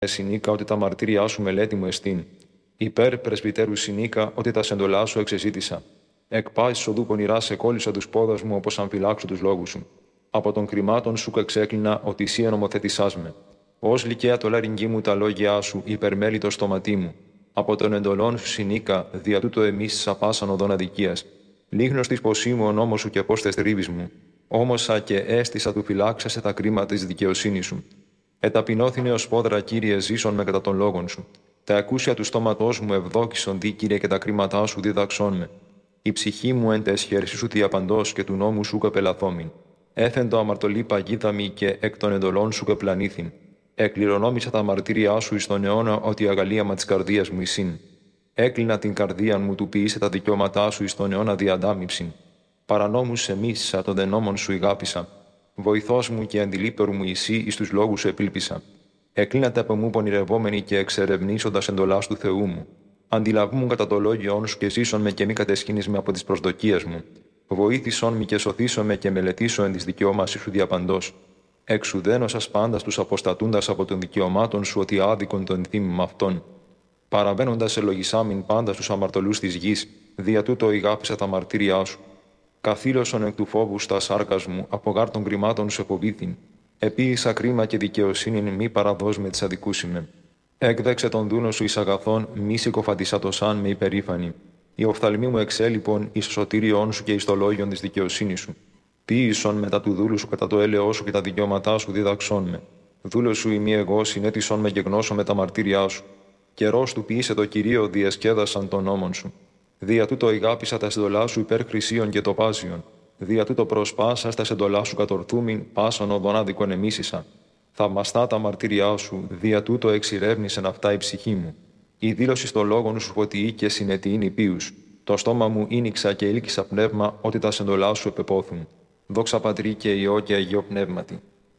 Συνίκα ότι τα μαρτύριά σου μελέτη μου εστίν. Υπέρ πρεσβυτέρου Συνίκα ότι τα σεντολά σου εξεζήτησα. Εκ πάσης οδού πονηρά σε κόλλησα τους πόδας μου όπως αν φυλάξω τους λόγους σου. Από των κρυμάτων σου εξέκλεινα ότι εσύ ενομοθετησάς με. Ως λυκαία το λαρυγγί μου τα λόγια σου υπερμέλει το στοματί μου. Από των εντολών σου Συνίκα δια τούτο εμείς σαπάσαν οδόν αδικίας. Λίγνος της ποσή μου ο νόμος σου και πώς τες τρίβεις μου. Όμωσα και έστησα του φυλάξασε τα κρίματα της δικαιοσύνης σου. Εταπεινώθηνε ω πόδρα, Κύριε, ζήσον με κατά των λόγων σου. Τα ακούσια του στόματός μου ευδόκησον δι, Κύριε, και τα κρίματά σου διδαξών με. Η ψυχή μου εν τες χέρσεις σου διαπαντός και του νόμου σου καπελαθόμην. Έθεν το αμαρτωλή παγίδα μη και εκ των εντολών σου κεπλανήθην. Εκληρονόμησα τα μαρτύριά σου εις τον αιώνα ότι η αγαλίαμα της καρδίας μου εισήν. Έκλεινα την καρδία μου του ποιήσε τα δικαιώματά σου εις τον αιώνα διαντάμιψην. Παρανόμους εμίσησα των δενόμων σου ηγάπησα. Βοηθός μου και αντιλήπτερου μου εσύ εις τους λόγους σου επήλπισα. Εκλίνατε από μου πονηρευόμενοι και εξερευνήσοντας εντολάς του Θεού μου. Αντιλαβούμουν κατά το λόγιόν σου και ζήσον με και μη κατεσχύνεις με από τις προσδοκίες μου. Βοήθησον με και σωθήσον με και μελετήσω εν της δικαιώμασης σου διαπαντός. Εξουδένωσας πάντα τους αποστατούντας από των δικαιωμάτων σου ότι άδικον τον θύμημα αυτών. Παραβαίνοντας ελογισάμιν πάντα στους αμαρτωλούς της γης, δια τούτο ηγάπησα τα μαρτύριά σου. Καθήλωσον εκ του φόβου στα σάρκας μου, από γάρ των κρυμάτων σου εφοβήθην. Επίησα κρίμα και δικαιοσύνην μη παραδός με της αδικούσιμε. Έκδεξε τον δούνο σου εις αγαθών, μη συκοφαντισάτωσαν με υπερήφανη. Η οφθαλμή μου εξέλιπον εις το σωτήριόν σου και εις το λόγιον της δικαιοσύνης σου. Ποίησον μετά του δούλου σου κατά το έλεό σου και τα δικαιώματά σου διδαξών με. Δούλο σου ημί εγώ συνέτησον με και γνώσω με τα μαρτύριά σου. Καιρός του ποιήσε το Κυρίο διασκέδασαν των νόμων σου. Δια τούτο ηγάπησα τα συντολά σου υπέρ χρυσίων και τοπάζιων. Δια τούτο προσπάσα στα συντολά σου κατορθούμην, πάσον οδόν άδικον εμίσησα. Θαυμαστά τα μαρτύριά σου, δια τούτο εξηρεύνησεν αυτά η ψυχή μου. Η δήλωση στο λόγον σου φωτιή και συνετιήν υπείους. Το στόμα μου ίνιξα και ήλκησα πνεύμα, ότι τα συντολά σου επεπόθουν. Δόξα Πατρί και Υιό και Αγίο Πνεύματι.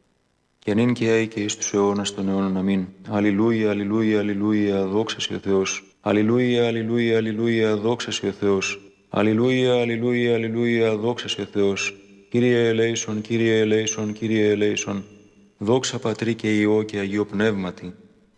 Και νυν και αεί και εις τους αιώνας των αιώνων αμήν. Αλληλούια, αλληλούια, αλληλούια, δόξα σοι ο Θεός. Αλληλούια, αλληλούια, αλληλούια, δόξα σοι ο Θεός. Αλληλούια, αλληλούια, αλληλούια, δόξα σοι ο Θεός. Κύριε ελέησον, Κύριε ελέησον, Κύριε ελέησον. Δόξα Πατρί και Υιό και Αγίο Πνεύματι.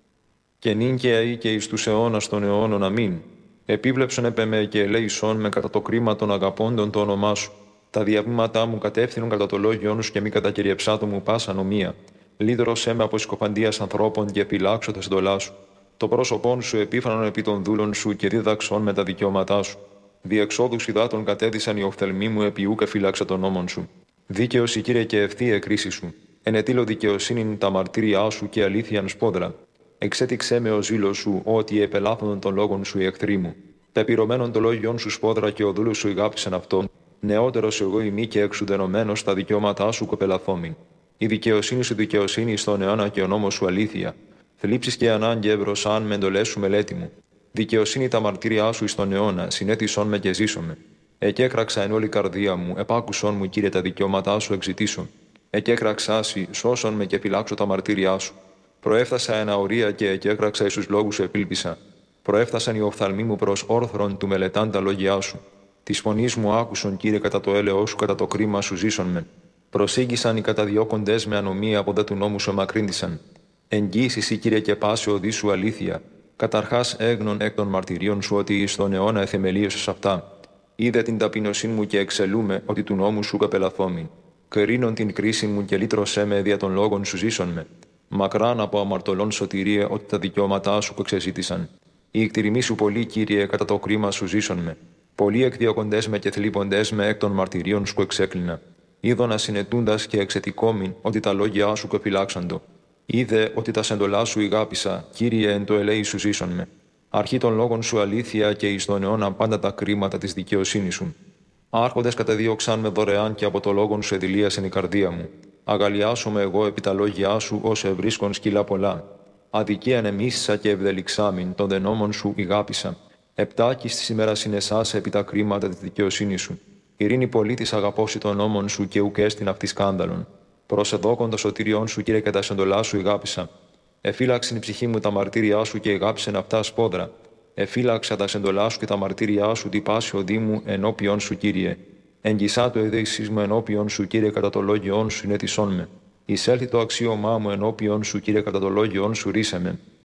Και νυν και αεί και εις τους αιώνας των αιώνων αμήν. Επίβλεψον επ' εμέ και ελέησον με κατά το κρίμα των αγαπώντων το όνομά σου. Τα διαβήματά μου κατεύθυνον κατά το λόγιόν σου και μη κατακυριεψάτο μου πάσα νομία. Λύδρωσέ με από συκοφαντίας ανθρώπων και επιλάξω τα συντολά σου. Το πρόσωπόν σου επίφανον επί των δούλων σου και δίδαξον με τα δικαιώματά σου. Διεξόδου υδάτων κατέδυσαν οι οφθαλμοί μου επί ούκ εφυλάξα των νόμων σου. Δίκαιος η Κύριε και ευθεία κρίση σου. Ενετήλω δικαιοσύνην τα μαρτύριά σου και αλήθειαν σπόδρα. Εξέτηξέ με ο ζήλος σου ότι επελάθωνον των λόγων σου οι εχθροί μου. Πεπειρωμένον το λόγιον σου σπόδρα και ο δούλος σου ηγάπησαν αυτόν. Νεότερος εγώ ημί και εξουδενωμένος τα δικαιώματά σου κοπελαθόμην. Η δικαιοσύνη σου δικαιοσύνη στον αιώνα και ο νόμος σου αλήθεια. Θλίψεις και ανάγκη ευρωσάν με εντολές σου μελέτη μου. Δικαιοσύνη τα μαρτύριά σου εις τον αιώνα, συνέτησον με και ζήσομαι. Εκέκραξα εν όλη καρδία μου, επάκουσον μου, Κύριε, τα δικαιώματά σου εξητήσω. Εκέκραξάσι, σώσον με και φυλάξω τα μαρτύριά σου. Προέφτασα εν αορία και εκέκραξα εις τους λόγους σου επήλπισα. Προέφτασαν οι οφθαλμοί μου προς όρθρον του μελετάν τα λόγια σου. Τη φωνή μου άκουσον, Κύριε, κατά το έλεό σου, κατά το κρίμα σου ζήσον με. Προσήγησαν οι καταδιώκοντες με ανομία από δε του νόμου σου εμακρύνθησαν. Εγγύησης η Κύριε και πάση οδή σου αλήθεια. Καταρχάς έγνων εκ των μαρτυρίων σου ότι εις τον αιώνα εθεμελίωσες αυτά. Είδε την ταπεινωσύνη μου και εξελούμε ότι του νόμου σου καπελαθόμην. Κρίνον την κρίση μου και λύτρωσέ με δια των λόγων σου ζήσον με. Μακράν από αμαρτωλών σωτηρία ότι τα δικαιώματά σου εξεζήτησαν. Η εκτιρημή σου πολύ, Κύριε, κατά το κρίμα σου ζήσον με. Πολλοί εκδιωκοντές με και θλίποντές με εκ των μαρτυρίων σου εξέκλεινα. Είδωνα συνετούντας και εξετικόμην ότι τα λόγια σου κεφυλάξαντο. Είδε ότι τα σεντολά σου ηγάπησα, Κύριε, εν το ελέη σου ζήσον με. Αρχή των λόγων σου αλήθεια και εις τον αιώνα πάντα τα κρίματα της δικαιοσύνης σου. Άρχοντες κατεδίωξαν με δωρεάν και από το λόγον σου εδηλίασεν η καρδία μου. Αγαλιάσομαι εγώ επί τα λόγια σου ως ευρίσκον σκύλα πολλά. Αδικίαν εμίσησα και ευδελιξάμην, των δενόμων σου ηγάπησα. Επτάκης της ημέρας συνεσάσε επί τα κρίματα της δικαιοσύνης σου. Ειρήνη πολίτης αγαπώσει των νόμων σου και ουκ έστιν αυτή σκάνδαλον. Προσεδόκον το σωτήριόν σου, Κύριε, και τα σεντολά σου ηγάπησα. Εφύλαξεν η ψυχή μου τα μαρτύριά σου και ηγάπησεν αυτά σπόδρα. Εφύλαξα τα σεντολά σου και τα μαρτύριά σου, την πάση οδή μου ενώπιον σου, Κύριε. Εγγυσά το εδέησής μου ενώπιον σου, Κύριε, κατά το λόγιόν σου συνέτησόν με. Εισέλθει το αξίωμά μου ενώπιον σου, Κύριε, κατά το λόγιόν σου ρίσε με.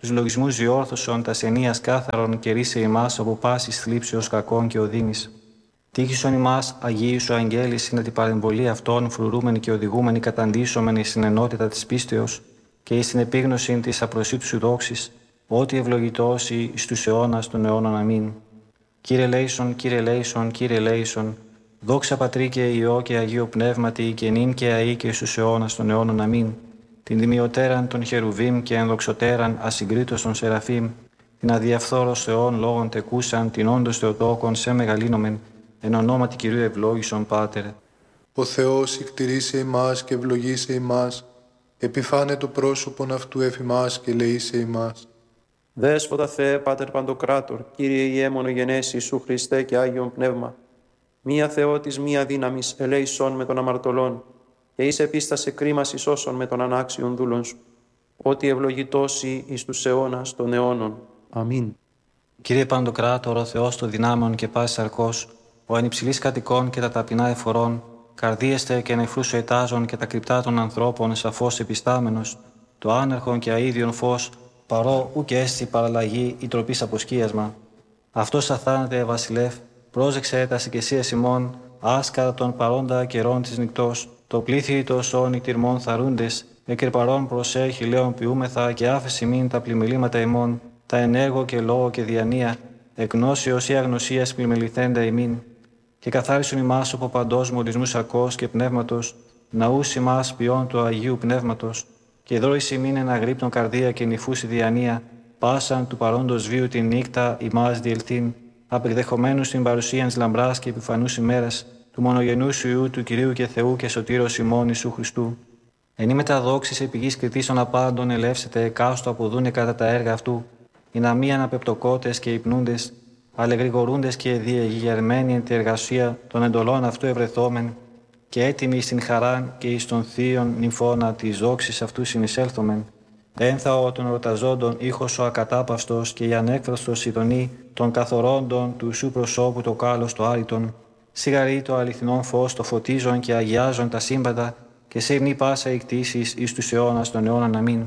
τους λογισμούς διόρθωσον, τα ενίας κάθαρον και ρίσε ημάς από πάσης θλίψεως κακών και οδύνης. Τύχησον ημάς, Αγίοι σου αγγέλη, είναι την παρεμβολή αυτών, φρουρούμενοι και οδηγούμενοι καταντήσωμενοι στην ενότητα της πίστεως και εις την επίγνωση της απροσίτου σου δόξης, ότι ευλογητώσει εις τους αιώνας των αιώνων. Αμήν. Κύριε λέησον, Κύριε λέησον, Κύριε λέησον, δόξα Πατρί και Υιό και Αγίο Πνεύματι και νυν και αεί και εις τους αιώνας των αιώνων. Αμήν. Την δημιωτέραν των χερουβίμ και ενδοξωτέραν ασυγκρίτως των σεραφείμ, την αδιαφθόρος Θεών λόγων τεκούσαν, την όντως Θεοτόκον σε μεγαλύνομεν, εν ονόματι Κυρίου ευλόγησον Πάτερ. Ο Θεός ικτηρίσε ημάς και ευλογήσε ημάς, επιφάνε το πρόσωπον αυτού εφημάς και λεήσε ημάς. Δέσποτα Θεέ, Πάτερ Παντοκράτορ, Κύριε Ιε μονογενές Ιησού Χριστέ και Άγιον Πνεύμα, μία Θεότης, μία δύναμης, ελέησον με τον αμαρτωλόν, και εις επίστασε κρίμας εις όσων με τον ανάξιον δούλον σου, ότι ευλογητώσει εις τους αιώνας των αιώνων. Αμήν. Κύριε Παντοκράτορ, ο Θεός των δυνάμεων και πάσης σαρκός, ο ανυψηλής κατοικών και τα ταπεινά εφορών, καρδίεστε και νεφρούς ετάζων και τα κρυπτά των ανθρώπων σαφώς επιστάμενος, το άνερχον και αΐδιον φως, παρό ου και έστι παραλλαγή ή τροπής αποσκίασμα. Αυτός αθάνατε, βασιλεύ, πρόσεξε τα οικεσίας ημών, άσκατα των παρόντα καιρών της νυκτός, το πλήθη των νυχτηρμών θαρούντες, εκερπαρών προσέχει λέων ποιούμεθα και άφεση μην τα πλημελήματα ημών, τα ενέργο και λόγο και διανία, εκνόσεως ή αγνωσίας πλημεληθέντα ημίν, και καθάρισον ημάς από παντός μολυσμούς ακός και πνεύματος, ναούς ημάς ποιών του Αγίου Πνεύματος, και δρώης ημίν εν αγρύπτων καρδία και νυφούς η διανία, πάσαν του παρόντος βίου την νύχτα ημάς διελθύν, απεκδεχομένους στην παρουσία της λαμπράς και επιφανούς ημέρας, του μονογενούς σου Υιού του Κυρίου και Θεού και Σωτήρος ημών Ιησού Χριστού. Ενή μεταδόξης επί γης κριτήσεων απάντων ελεύσετε εκάστο αποδούνε κατά τα έργα αυτού, οι να μη αναπεπτοκότες και υπνούντες, αλλά γρηγορούντες και διεγερμένοι εν τη εργασία των εντολών αυτού ευρεθόμεν, και έτοιμοι στην χαράν και εις των θείων νυμφώνα της δόξης αυτού συνεισέλθομεν. Ένθαο των εορταζόντων ήχος ο ακατάπαυστος και η ανέκφραστος ειδονή των καθορώντων του σου προσώπου το κάλος το άρρητον, σιγαρή το αληθινόν φως το φωτίζον και αγιάζον τα σύμπαντα και σε υμνή πάσα εκτίσεις εις τους αιώνας των αιώνων. Αμήν.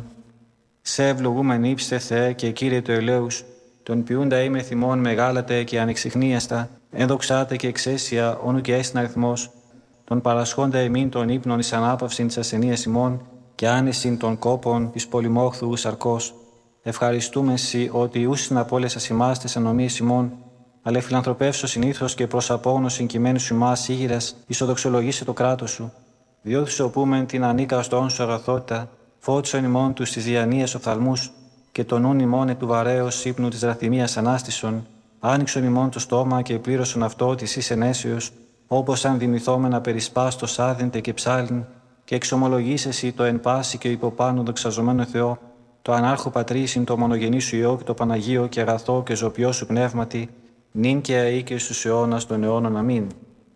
Σε ευλογούμεν ύψτε Θεέ και Κύριε του ελέους, τον ποιούντα είμαι θυμών μεγάλατε και ανεξιχνίαστα, ενδοξάτε και εξαίσια όνου και έστιν αριθμός, τον παρασχόντα εμήν των ύπνων εις ανάπαυσιν της ασθενείας ημών και άνεσιν των κόπων της πολυμόχθου σαρκός. Ευχαριστούμε σοι ότι ούσιν από όλες ας ημάς τες ανομίες ημών, αλλά φιλανθρωπεύσω συνήθως και προς απόγνωσιν κειμένου σου ημάς ήγηρας, ισοδοξολογήσε το κράτος σου. Διότι σου οπούμεν την ανίκαστον σου αγαθότητα, φώτισον ημών τους της διανοίας οφθαλμούς, και τον νουν ημών του βαρέως ύπνου της ραθυμίας ανάστησον, άνοιξον ημών το στόμα και πλήρωσον αυτό της εις ενέσεως, όπως αν δημηθόμενα περισπάστο σάδυντε και ψάλιν, και εξομολογήσεσαι το εν πάση και υποπάνω δοξαζομένο Θεό, το ανάρχο πατρίσιν το μονογενή σου Υιό και το Παναγίο και αγαθό και ζωπιό σου πνεύματι, νυν και αεί και στους αιώνας των αιώνων. Αμήν.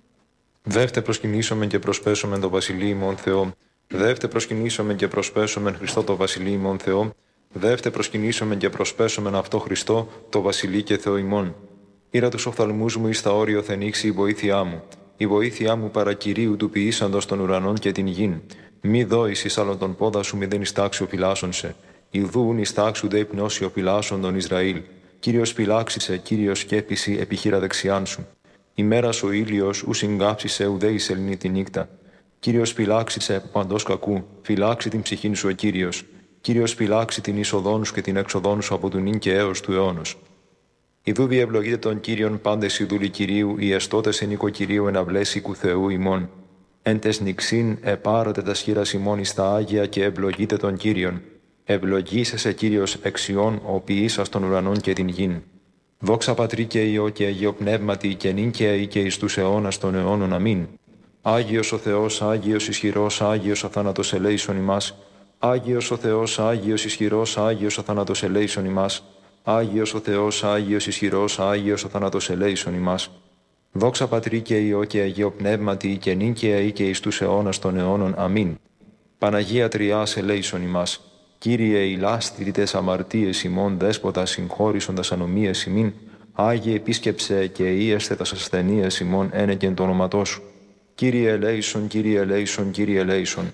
Δεύτε προσκυνήσομεν και προσπέσομεν το βασιλείο ημών Θεό. Δεύτε προσκυνήσομεν και προσπέσομεν Χριστό το βασιλείο ημών Θεό. Δεύτε προσκυνήσομεν και προσπέσομεν αυτό Χριστό το βασιλεί και Θεό ημών. Ήρα τους οφθαλμούς μου εις τα όριο θενήξει η βοήθειά μου. Η βοήθειά μου παρακυρίου του ποιήσαντος των ουρανών και την γην. Μη δόης εις άλλον τον πόδα σου, μη δεν εις τάξιο φυλάσσον Ιδούν εις τάξου δε υπνώσιο φυλάσσον τον Ισραήλ. Κύριος φυλάξισε, Κύριος σκέπιση επιχείρα δεξιάν σου. Ημέρας ο ήλιος ου συγκάψισε ουδέ εις ελνή τη νύχτα. Κύριος φυλάξισε παντός κακού, φυλάξει την ψυχήν σου ο Κύριος. Κύριος φυλάξει την είσοδόν σου και την έξοδόν σου από του νυν και έως του αιώνος. Ιδού διευλογείτε τον Κύριον πάντες οι δούλοι Κυρίου, οι εστώτες εν οίκο Κυρίου εν αυλές οίκου Θεού ημών. Εν τες νυξήν επάρωτε τα σχήρας ημών εις τα Άγια και ευλογείτε τον Κύριον. Ευλογήσεσαι Κύριος εξιών, ο ποιήσας των ουρανών και την γην. Δόξα Πατρί και Υιό και Αγίο Πνεύματι και νυν και αεί και εις τους αιώνας των αιώνων. Αμήν. Άγιος ο Θεός, Άγιος ισχυρός, Άγιος αθάνατος ελέησον ημάς. Άγιος ο Θεός, Άγιος ισχυρός, Άγιος αθάνατος ελέησον ημάς. Άγιος ο Θεός, Άγιος ισχυρός, Άγιος αθάνατος ελέησον ημάς. Δόξα Πατρί και Υιό και Αγίο Πνεύματι και νυν και αεί και εις τους αιώνας των αιώνων. Αμήν. Παναγία Τριάς ελέησον ημάς. Κύριε ηλάστηρητες αμαρτίες ημών, δέσποτα συγχώρησοντας ανομίες ημίν, Άγιε επίσκεψε και ήεστε τας ασθενείες ημών ένεκεν το όνοματό σου. Κύριε ελέησον, Κύριε ελέησον, Κύριε ελέησον.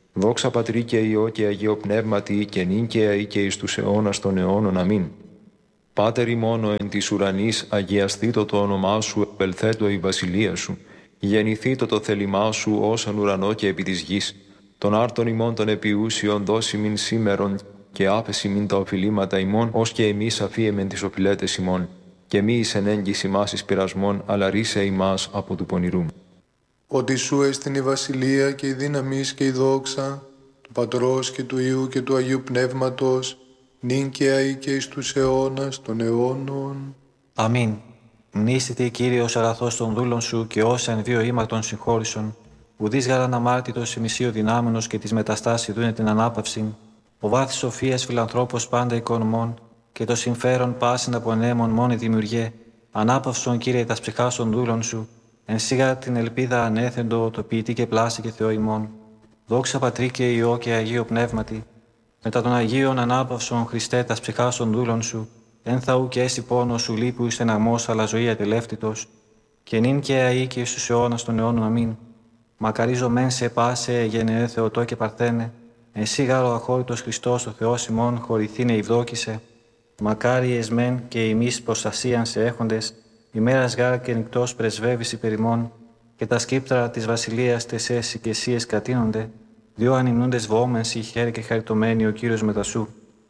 Δόξα Πατρί και Υιό και Αγίο Πνεύματι, και νυν και αεί και εις τους αιώνας των αιώνων. Αμήν. Πάτερ ημών εν της ουρανής, αγιαστήτω το όνομά σου, επελθέτω η βασιλεία σου. Γεννηθήτω το θέλημά σου, όσον ουρανό και επί της γης. Των άρτων ημών των επιούσιων δώσει μην σήμερον, και άφεση μην τα οφειλήματα ημών, ως και εμείς αφίεμεν τις οφειλέτες ημών. Και μη εις ενέγγιση μας εις πειρασμών, αλλά ρίσε ημάς από του πονηρού. Ότι σου έστιν η βασιλεία και η δύναμις και η δόξα, του Πατρός και του Υιού και του Αγίου Πνεύματος, νυν και αεί και εις τους αιώνας των αιώνων. Αμήν. Μνήσθητη, Κύριος, αγαθός των δούλων σου και όσα εν βίο ήμαρτον συγχώρησον, ουδείς γάραν αμάρτητος ημισίου δυνάμενος και της μεταστάσης δούνε την ανάπαυση, ο βάθης σοφίας φιλανθρώπος πάντα οικονομών, και το συμφέρον πάσιν απονέμων μόνη δημιουργέ, ανάπαυσον, Κύριε, τας ψυχάς των δούλων σου, εν σίγα την ελπίδα ανέθεντο, το ποιητή και πλάση και Θεό ημών. Δόξα Πατρί και Υιό και Αγίο Πνεύματι, μετά των Αγίων ανάπαυσον, Χριστέ, τας ψυχάς των δούλων σου, εν θαού και έσυ πόνος σου λείπου εις στεναγμός, αλλά ζωή ατελεύτητος, και νυν και αεί και εις τους αιώνας των αιώνων. Αμήν. Μακαρίζω μεν σε πάσε, γενεέ Θεοτό και Παρθένε, εσύ γάρο αχώρητος Χριστός ο Θεός ημών, χωρηθήνε ευδόκησε. Μακάρι εσμέν και ημείς προστασίαν σε έχοντες, ημέρας γάρ και νυκτός πρεσβεύεις υπερ ημών, και τα σκύπτρα της βασιλείας τες έσυ και εσύ εσκατίνονται, διό ανυμνούντες βόμενσι χέρι και χαριτωμένοι ο Κύριος μετασού.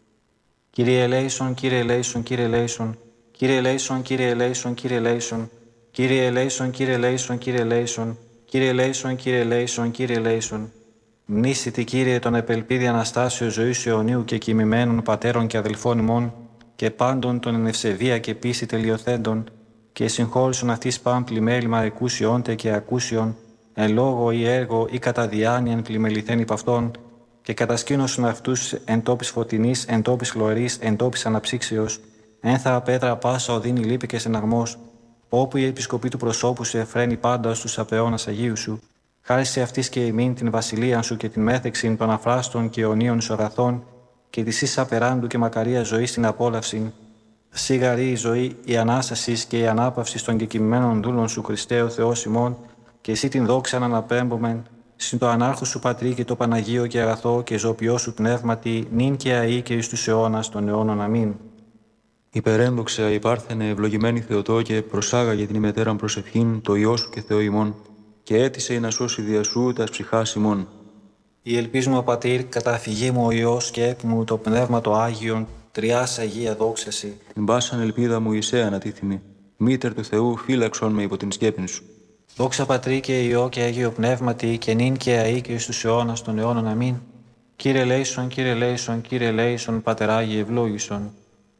Κύριε ελέησον, Κύριε ελέησον, Κύριε ελέησον, Κύριε ελέησον, Κύριε ελέησον, Κύριε ελέησον, Κύριε ελέησον, Κύριε ελέησον, Κύριε ελέησον, Κύριε ελέησον, Κύριε ελέησον, Κύριε ελέησον. Μνήσθητη, Κύριε, τον επελπίδη Αναστάσεως ζωής αιωνίου και κοιμημένων πατέρων και αδελφών ημών, και πάντων των εν ευσεβία και πίστη τελειοθέντων, και συγχώρησον αυτής παν πλημέλημα εκούσιόντε και ακούσιον, εν λόγω ή έργο ή κατά διάνοιαν πλημεληθέν υπ' αυτών, και κατασκήνωσον αυτούς εν τόπης φωτεινής, εν τόπης χλωρής, εν τόπης αναψύξεως, ένθα πέτρα πάσα οδύνη λύπη και στεναγμός, όπου η επισκοπή του προσώπου σου εφραίνει πάντα στους απαιώνας Αγίου σου, χάρη σε αυτής και ημίν την βασιλεία σου και την μέθεξην των αφράστων και αιωνίων σου αγαθών, και της εις απεράντου και μακαρία ζωή στην απόλαυση. Σίγαρη η ζωή, η ανάσταση και η ανάπαυση των κεκοιμημένων δούλων σου, Χριστέ ο Θεός ημών, και εσύ την δόξα να αναπέμπομεν, συν το ανάρχο σου Πατρί και το Παναγίο και αγαθό και ζωοποιό σου πνεύματι, νυν και αεί και εις τους αιώνας των αιώνων. Αμήν. Υπερένδοξα υπάρθενε ευλογημένη Θεοτό και προσάγαγε την ημετέραν προσευχήν το Υιό σου και Θεό ημών, και έτησε να σώσει δια σου τας ψυχάς ημών. Η ελπίζουμε ο Πατήρ, καταφυγή μου ο Υιός και εκ μου το Πνεύμα το Άγιον, τριάς Αγία δόξαση. Την πάσαν ελπίδα μου εισέ ανατίθιμη, μήτερ του Θεού φύλαξον με υπό την σκέπην σου. Δόξα Πατρί και Υιό και Αγίο Πνεύματι, και νυν και αεί και εις τους αιώνας των αιώνων. Αμήν. Κύριε ελέησον, Κύριε ελέησον, Κύριε ελέησον, Πατεράγιε ευλόγησον.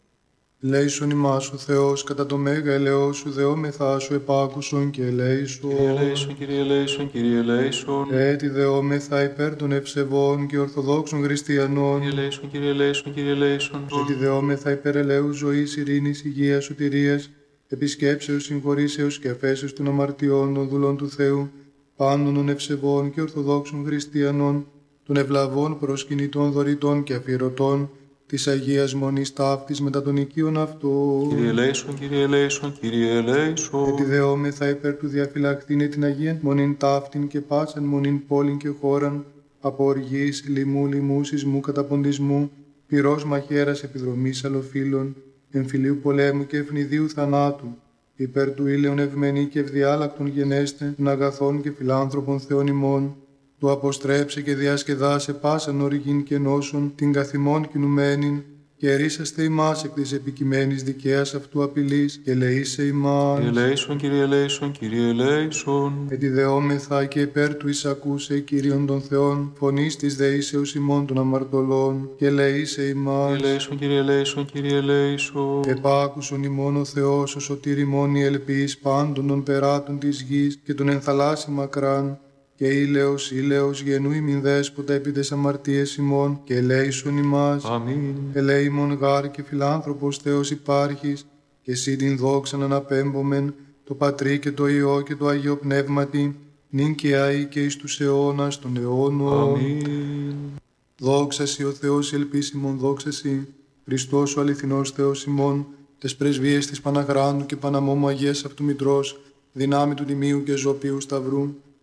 Ελέησον ημάς ο Θεός, κατά το μέγα ελαιό σου δεόμεθά σου επάκουσον και ελέησον. Κύριε ελέησον, Κύριε ελέησον, Κύριε ελέησον. Έτσι δεόμεθα υπέρ των ευσεβών και ορθοδόξων χριστιανών. Κύριε ελέησον, Κύριε ελέησον, Κύριε ελέησον. Έτσι δεόμεθα υπέρ ελέους ζωής, ειρήνης, υγείας, σωτηρίας, επισκέψεως, συγχωρήσεως και αφέσεως των αμαρτιών των δούλων του Θεού, πάντων των ευσεβών και ορθοδόξων χριστιανών, των ευλαβών προσκυνητών δωρητών και αφιερωτών, της Αγίας Μονής ταύτης μετά των οικείων αυτού. Κύριε ελέησον, Κύριε ελέησον, Κύριε ελέησον. Γιατί δεόμεθα υπέρ του διαφυλακτήνε την Αγίαν Μονήν ταύτην και πάσαν Μονήν πόλην και χώραν, από οργής, λοιμού, λοιμού, σεισμού, καταποντισμού, πυρός μαχαίρας επιδρομής αλλοφύλων, εμφυλίου πολέμου και ευνηδίου θανάτου, υπέρ του ήλαιον ευμένη και ευδιάλακτον γενέστε, των αγαθών και φιλάνθρωπων Θεών ημών, του αποστρέψε και διασκεδάσε πάσαν οργήν και νόσον, την καθημών κινουμένην, και ρίσαστε ημάς εκ της επικειμένης δικαίας αυτού απειλής, και λεήσε ημάς. Κύριε ελέησον, Κύριε ελέησον, Κύριε ελέησον. Ετιδεόμεθα και υπέρ του εισακούσε Κύριον των Θεών, φωνής της δεήσεως ημών των αμαρτωλών, και λεήσε ημάς. Κύριε ελέησον, Κύριε ελέησον, Κύριε ελέησον. Επάκουσον ημών ο Θεός, ο σωτήρ ημών η ελπίς πάντων των περάτων της γης και των ενθαλάσσι μακράν, και ήλαιος γενού ημιν δέσποτα επί τες αμαρτίες ημών, και ελέησον ημάς. Αμήν. Ελέημον γάρ και φιλάνθρωπος Θεός υπάρχεις, και εσύ την δόξαν αναπέμπομεν, το Πατρί και το Υιό και το Αγίο Πνεύματι, νυν και αεί και εις τους αιώνας των αιώνων. Αμήν. Δόξα σοι ο Θεός ελπίσιμον, δόξα σοι, Χριστός ο αληθινός Θεός ημών, τες πρεσβείες της Παναγράντου και Παναμόμου Αγίας αυτού Μητρός, δυνάμει του Τιμίου και Ζωοποιού Σταυρού,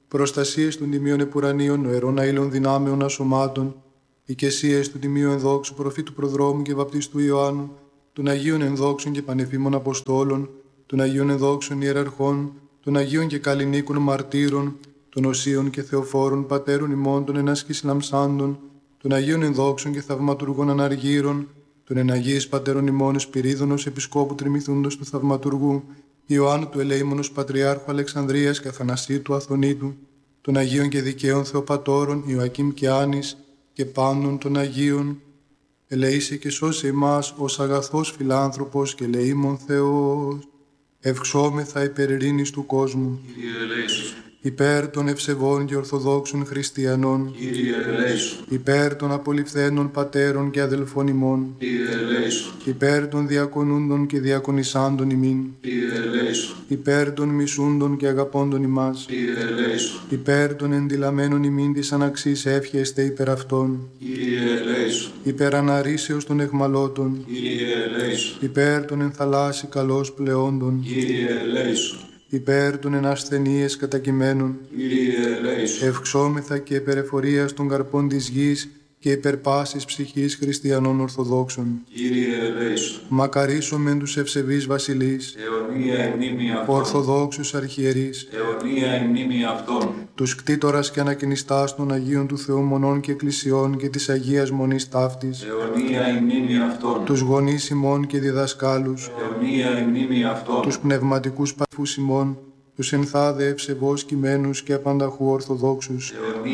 προστασίες των τιμίων επουρανίων, νοερών αήλων δυνάμεων ασωμάτων, οικεσίες του τιμίου ενδόξου προφήτου προδρόμου και βαπτιστού Ιωάννου, των Αγίων ενδόξων και πανεφήμων Αποστόλων, των Αγίων ενδόξων ιεραρχών, των Αγίων και καλλινίκων μαρτύρων, των Οσίων και Θεοφόρων πατέρων ημών, των ενάσκης λαμψάντων, των Αγίων ενδόξων και θαυματουργών αναργύρων, των εναγίης πατέρων ημών Εσπυρίδωνος επισκόπου τριμηθούντος του θαυματουργού, Ιωάννου του Ελεήμονος Πατριάρχου Αλεξανδρίας και Αθανασίου του Αθωνίτου, των Αγίων και δικαίων Θεοπατώρων Ιωακήμ και Άνης και πάντων των Αγίων, ελεήσε και σώσε εμάς ως αγαθός φιλάνθρωπος και ελεήμων Θεός, ευσώμεθα υπέρ ειρήνης του κόσμου. Υπέρ των ευσεβών και ορθοδόξων χριστιανών, υπέρ των απολυφθένων πατέρων και αδελφών ημών, υπέρ των διακονούντων και διακονισάντων ημίν, υπέρ των μισούντων και αγαπώντων ημάς, υπέρ των ενδυλαμένων ημίν της αναξής εύχεστε υπέρ αυτών, υπέρ αναρρήσεως των εχμαλώτων, υπέρ των ενθαλάσσι καλώς πλεόντων, υπέρ των ενασθενείες κατακειμένων, ευξόμεθα και υπερεφορίας των καρπών της γης και υπερπάσης ψυχής χριστιανών Ορθοδόξων. Μακαρίσομεν τους ευσεβείς βασιλείς, Ορθοδόξους αρχιερείς, τους κτήτορας και ανακαινιστάς των Αγίων του Θεού Μονών και Εκκλησιών και της Αγίας Μονής Ταύτης, τους γονείς ημών και διδασκάλους, τους πνευματικούς παθούς ημών, τους ενθάδε ευσεβώς κειμένους και απανταχού Ορθοδόξους,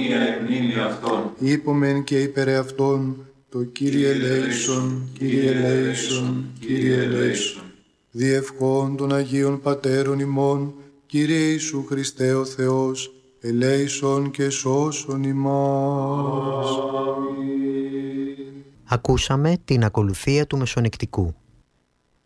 είπομεν και υπερ αυτών, το Κύριε ελέησον, Κύριε ελέησον, Κύριε ελέησον. Διευχών των Αγίων Πατέρων ημών, Κύριε Ιησού Χριστέ ο Θεός, ελέησον και σώσον ημάς. Ακούσαμε την ακολουθία του Μεσονικτικού.